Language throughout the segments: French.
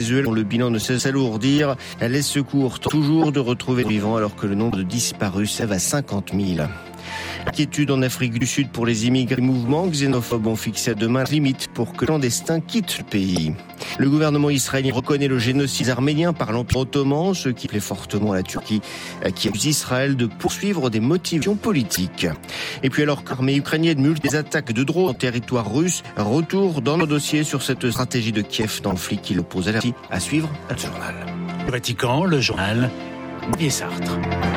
Venezuela, dont le bilan ne cesse d'alourdir. Les secours tentent toujours de retrouver les vivants alors que le nombre de disparus s'élève à 50 000. Inquiétude en Afrique du Sud pour les immigrés. Les mouvements xénophobes ont fixé à demain la limite pour que les clandestins quittent le pays. Le gouvernement israélien reconnaît le génocide arménien par l'Empire ottoman, ce qui plaît fortement à la Turquie, qui accuse Israël de poursuivre des motivations politiques. Et puis alors que l'armée ukrainienne multiplie des attaques de drones en territoire russe, retour dans nos dossiers sur cette stratégie de Kiev dans le conflit qui l'oppose à la Russie. À suivre à le journal. Vatican, le journal Olivier Sartre.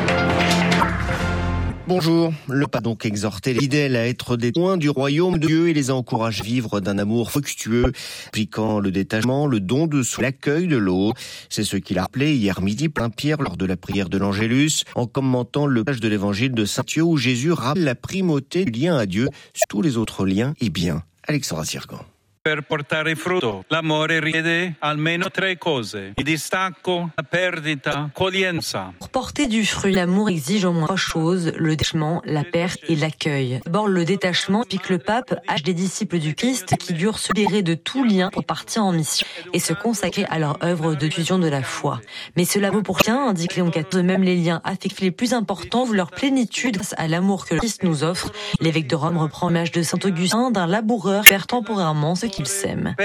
Bonjour. Le pape a donc exhorté les fidèles à être des témoins du royaume de Dieu et les encourage à vivre d'un amour fructueux, impliquant le détachement, le don de soi, l'accueil de l'autre. C'est ce qu'il a rappelé hier midi Saint Pierre lors de la prière de l'Angélus, en commentant le passage de l'évangile de Saint Matthieu où Jésus rappelle la primauté du lien à Dieu sur tous les autres liens et biens. Alexandra Sirgan. Per portare frutto, l'amore richiede almeno 3 cose: il distacco, la perdita, l'accoglienza. Pour porter du fruit, l'amour exige au moins 3 choses: le détachement, la perte et l'accueil. D'abord, le détachement, puis que le pape aide des disciples du Christ qui durent se libérer de tout lien pour partir en mission et se consacrer à leur œuvre de diffusion de la foi. Mais cela vaut pour chacun, indique Léon XIV, même les liens affectifs les plus importants voient leur plénitude grâce à l'amour que le Christ nous offre. L'évêque de Rome reprend l'image de saint Augustin, d'un laboureur perd temporairement ce qu'il sème.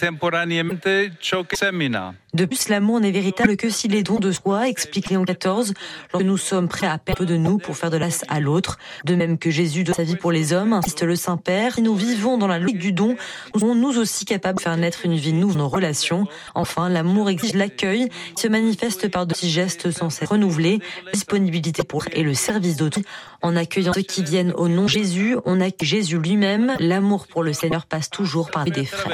De plus, l'amour n'est véritable que s'il est don de soi, explique Léon XIV, lorsque nous sommes prêts à perdre peu de nous pour faire de l'as à l'autre. De même que Jésus donne sa vie pour les hommes, insiste le Saint-Père, si nous vivons dans la logique du don, nous serons nous aussi capables de faire naître une vie nouvelle dans nos relations. Enfin, l'amour exige l'accueil, qui se manifeste par de petits gestes sans cesse renouvelés, la disponibilité pour et le service d'autrui. En accueillant ceux qui viennent au nom de Jésus, on accueille Jésus lui-même. L'amour pour le Seigneur passe toujours par des frères.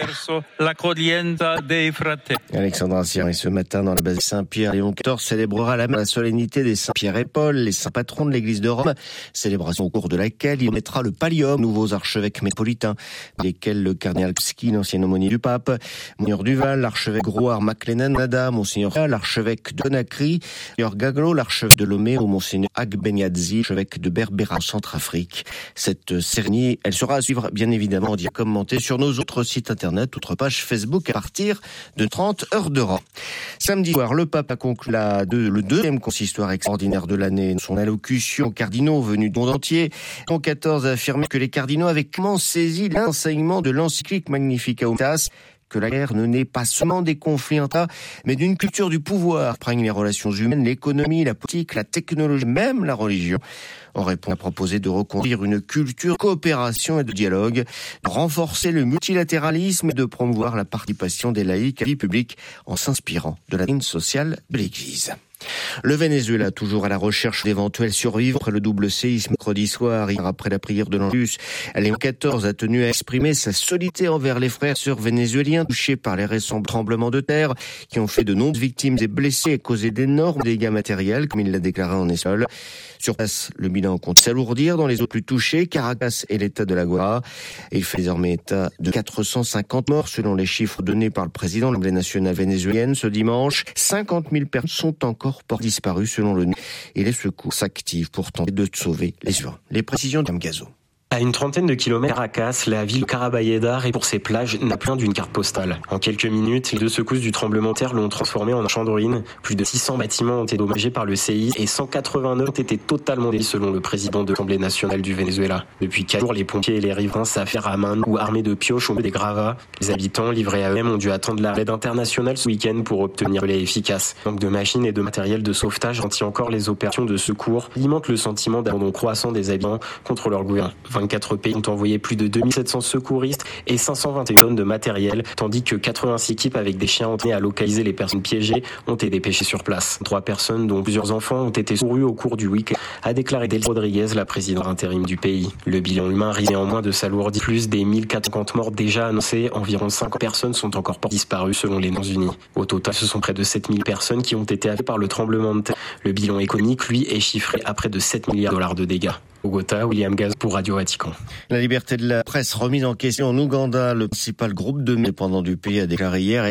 Alexandra Sierre, et ce matin dans la basilique Saint-Pierre, Léon XIV célébrera la solennité des saints Pierre et Paul, les saints patrons de l'église de Rome, célébration au cours de laquelle il mettra le pallium, nouveaux archevêques métropolitains, lesquels le cardinal Pski, l'ancien aumônier du pape, Monseigneur Duval, l'archevêque Grouard MacLennan-Nada, Monseigneur l'archevêque de Conakry, Monseigneur Gaglo, l'archevêque de Lomé, ou Monseigneur Agbenyadzi, l'archevêque de Berbera en Centrafrique. Cette cérémonie, elle sera à suivre bien évidemment en direct commentée sur nos autres sites internet, autres pages Facebook à partir de 30 heures de rang. Samedi soir, le pape a conclu le deuxième consistoire extraordinaire de l'année. Dans son allocution aux cardinaux venus du monde entier, Léon XIV a affirmé que les cardinaux avaient clairement saisi l'enseignement de l'encyclique Magnificat Humanitas, que la guerre ne naît pas seulement des conflits intra, mais d'une culture du pouvoir, prenne les relations humaines, l'économie, la politique, la technologie, même la religion. En réponse, a proposé de reconduire une culture de coopération et de dialogue, de renforcer le multilatéralisme et de promouvoir la participation des laïcs à la vie publique en s'inspirant de la doctrine sociale de l'Église. Le Venezuela, toujours à la recherche d'éventuels survivants après le double séisme mercredi soir, hier après la prière de l'Angélus. Léon XIV a tenu à exprimer sa solidarité envers les frères et sœurs vénézuéliens touchés par les récents tremblements de terre qui ont fait de nombreuses victimes et blessés et causé d'énormes dégâts matériels, comme il l'a déclaré en espagnol. Sur place, le bilan compte s'alourdir dans les zones plus touchées, Caracas et l'état de la Guayana. Il fait désormais état de 450 morts selon les chiffres donnés par le président de l'Assemblée nationale vénézuélienne ce dimanche. 50 000 personnes sont encore disparues selon l'ONU et les secours s'activent pour tenter de sauver les humains. Les précisions de Gazo. À une trentaine de kilomètres de Caracas, la ville de Carabayedar et pour ses plages n'a plus d'une carte postale. En quelques minutes, les 2 secousses du tremblement de terre l'ont transformé en un champ de ruines. Plus de 600 bâtiments ont été endommagés par le séisme et 189 ont été totalement détruits selon le président de l'Assemblée nationale du Venezuela. Depuis 4 jours, les pompiers et les riverains s'affairent à main ou armés de pioches au milieu des gravats. Les habitants, livrés à eux-mêmes, ont dû attendre l'aide internationale ce week-end pour obtenir un relais efficace. Manque de machines et de matériel de sauvetage ralentit encore les opérations de secours, alimente le sentiment d'abandon croissant des habitants contre leur gouvernement. 24 pays ont envoyé plus de 2700 secouristes et 521 tonnes de matériel, tandis que 86 équipes avec des chiens entraînés à localiser les personnes piégées ont été dépêchées sur place. 3 personnes, dont plusieurs enfants, ont été secourus au cours du week-end, a déclaré Delcy Rodriguez, la présidente intérim du pays. Le bilan humain risque néanmoins de s'alourdir. Plus des 1450 morts déjà annoncés, environ 5 personnes sont encore disparues selon les Nations Unies. Au total, ce sont près de 7000 personnes qui ont été affectées par le tremblement de terre. Le bilan économique, lui, est chiffré à près de 7 milliards de dollars de dégâts. Bogota, William Gaz pour Radio Vatican. La liberté de la presse remise en question en Ouganda. Le principal groupe de indépendants du pays a déclaré hier